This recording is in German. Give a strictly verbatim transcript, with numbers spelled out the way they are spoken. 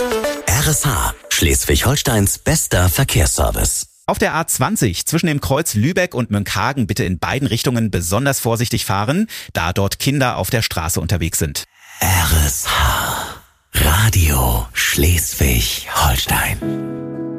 R S H, Schleswig-Holsteins bester Verkehrsservice. Auf der A zwanzig zwischen dem Kreuz Lübeck und Münkhagen bitte in beiden Richtungen besonders vorsichtig fahren, da dort Kinder auf der Straße unterwegs sind. R S H, Radio Schleswig-Holstein.